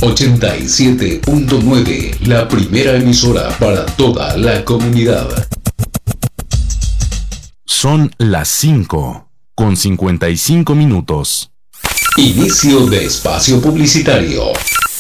87.9, la primera emisora para toda la comunidad. Son las 5:55. Inicio de espacio publicitario.